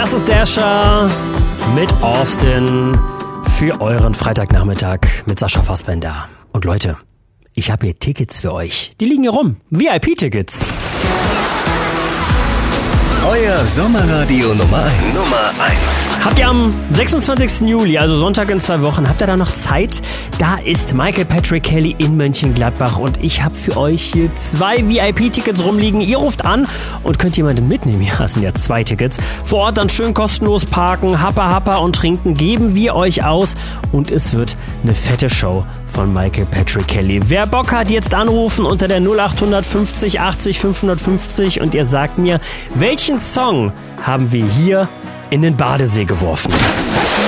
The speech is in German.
Das ist Dasher mit Austin für euren Freitagnachmittag mit Sascha Fassbender. Und Leute, ich habe hier Tickets für euch. Die liegen hier rum. VIP-Tickets. Euer Sommerradio Nummer 1. Habt ihr am 26. Juli, also Sonntag in 2 Wochen, habt ihr da noch Zeit? Da ist Michael Patrick Kelly in Mönchengladbach und ich habe für euch hier 2 VIP-Tickets rumliegen. Ihr ruft an und könnt jemanden mitnehmen. Ja, das sind ja 2 Tickets. Vor Ort dann schön kostenlos parken, Happa und trinken geben wir euch aus und es wird eine fette Show von Michael Patrick Kelly. Wer Bock hat, jetzt anrufen unter der 0800 50 80 550 und ihr sagt mir, welchen Song haben wir hier in den Badesee geworfen?